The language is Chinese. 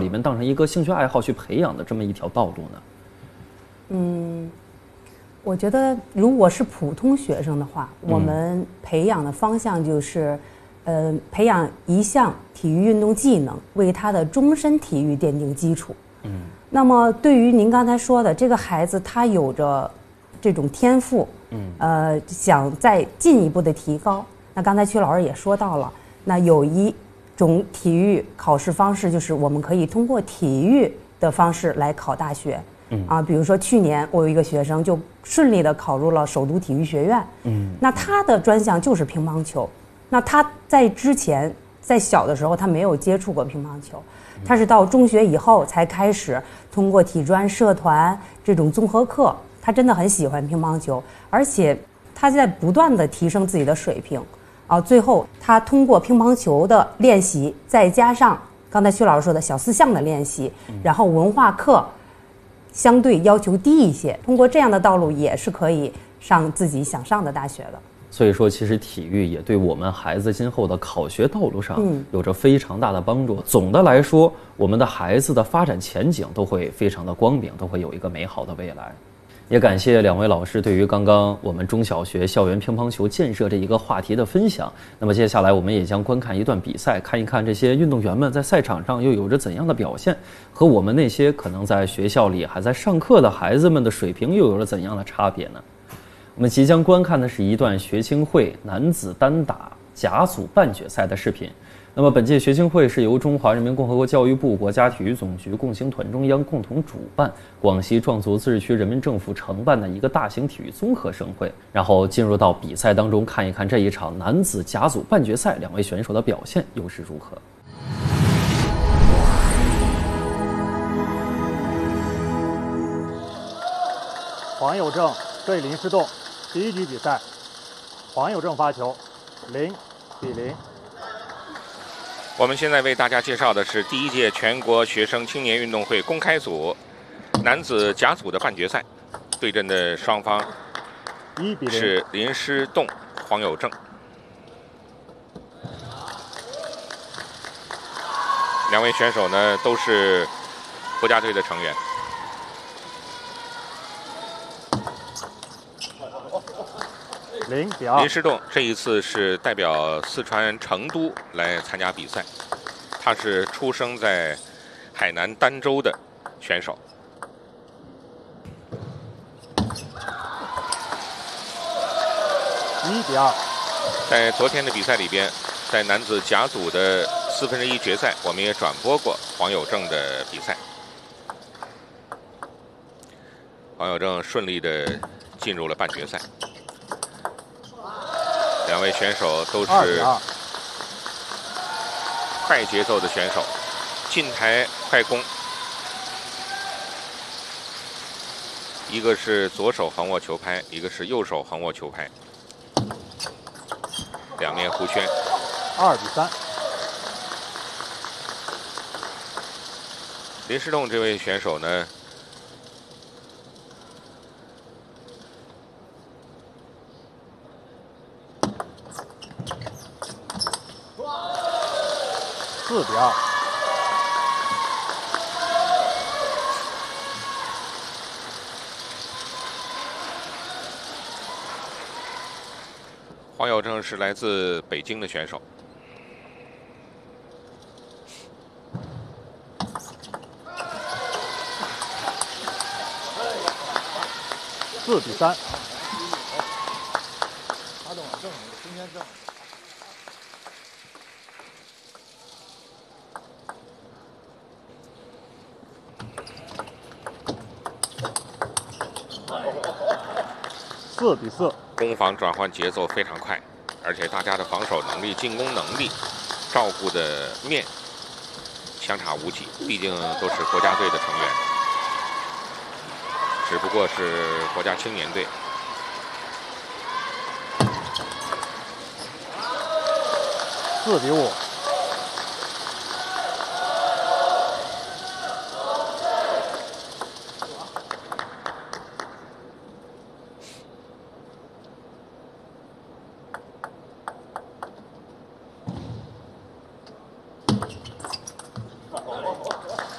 里面当成一个兴趣爱好去培养的这么一条道路呢？ 我觉得如果是普通学生的话，我们培养的方向就是，培养一项体育运动技能，为他的终身体育奠定基础。那么对于您刚才说的这个孩子，他有着这种天赋，想再进一步的提高，那刚才曲老师也说到了，那有一种体育考试方式，就是我们可以通过体育的方式来考大学。比如说去年我有一个学生就顺利的考入了首都体育学院。那他的专项就是乒乓球。那他在之前在小的时候他没有接触过乒乓球，他是到中学以后才开始通过体专社团这种综合课，他真的很喜欢乒乓球，而且他在不断的提升自己的水平。最后他通过乒乓球的练习，再加上刚才曲老师说的小4项的练习，然后文化课相对要求低一些，通过这样的道路也是可以上自己想上的大学的。 所以说，其实体育也对我们孩子今后的考学道路上有着非常大的帮助。总的来说，我们的孩子的发展前景都会非常的光明，都会有一个美好的未来。也感谢2位老师对于刚刚我们中小学校园乒乓球建设这一个话题的分享。那么接下来我们也将观看一段比赛，看一看这些运动员们在赛场上又有着怎样的表现，和我们那些可能在学校里还在上课的孩子们的水平又有着怎样的差别呢？我们即将观看的是一段学青会男子单打甲组半决赛的视频。那么本届学青会是由中华人民共和国教育部、国家体育总局、共青团中央共同主办，广西壮族自治区人民政府承办的一个大型体育综合盛会。然后进入到比赛当中，看一看这一场男子甲组半决赛2位选手的表现又是如何。 黄有正对林诗栋，第一局比赛，黄有正发球，0-0。 我们现在为大家介绍的是第1届全国学生青年运动会公开组男子甲组的半决赛，对阵的双方是林诗栋、黄有正。2位选手呢都是国家队的成员。林诗栋这一次是代表四川成都来参加比赛，他是出生在海南儋州的选手。 1-2。 在昨天的比赛里边，在男子甲组的1/4决赛，我们也转播过黄有正的比赛。黄有正顺利的进入了半决赛。2位选手都是快节奏的选手，近台快攻。一个是左手横握球拍，一个是右手横握球拍，两面互宣。 2-3。 林诗栋这位选手呢， 4-2。 黄有正是来自北京的选手。 4-3。4-4。 攻防转换节奏非常快，而且大家的防守能力、进攻能力、照顾的面相差无几，毕竟都是国家队的成员，只不过是国家青年队。 4-5。